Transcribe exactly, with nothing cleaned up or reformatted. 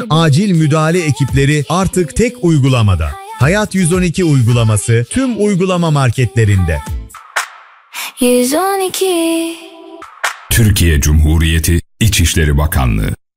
acil müdahale ekipleri artık tek uygulamada. Hayat yüz on iki uygulaması tüm uygulama marketlerinde. yüz on iki Türkiye Cumhuriyeti İçişleri Bakanlığı